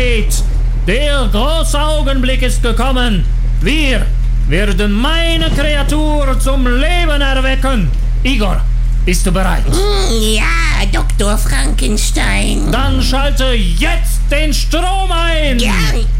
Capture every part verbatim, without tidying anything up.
bereit. Der große Augenblick ist gekommen. Wir werden meine Kreatur zum Leben erwecken. Igor, bist du bereit? Ja, Doktor Frankenstein. Dann schalte jetzt den Strom ein. Ja.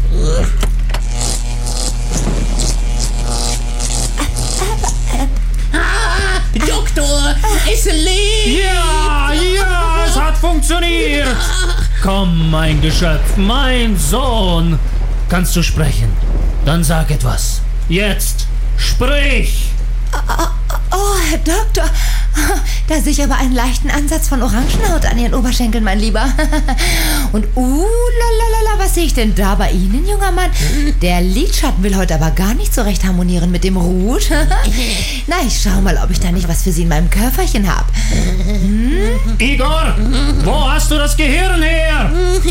Ah, Doktor, es lebt. Ja, ja, es hat funktioniert. Komm, mein Geschöpf, mein Sohn. Kannst du sprechen? Dann sag etwas. Jetzt, sprich. Oh, oh, Herr Doktor, da sehe ich aber einen leichten Ansatz von Orangenhaut an Ihren Oberschenkeln, mein Lieber. Und uh, lalalala, was sehe ich denn da bei Ihnen, junger Mann? Der Lidschatten will heute aber gar nicht so recht harmonieren mit dem Rouge. Na, ich schau mal, ob ich da nicht was für Sie in meinem Köfferchen habe. Hm? Igor, wo hast du das Gehirn her?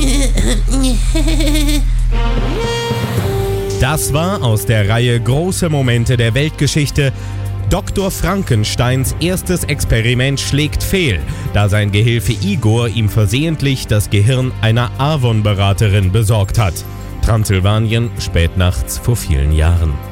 Das war aus der Reihe Große Momente der Weltgeschichte. Doktor Frankensteins erstes Experiment schlägt fehl, da sein Gehilfe Igor ihm versehentlich das Gehirn einer Avon-Beraterin besorgt hat. Transsilvanien, spätnachts vor vielen Jahren.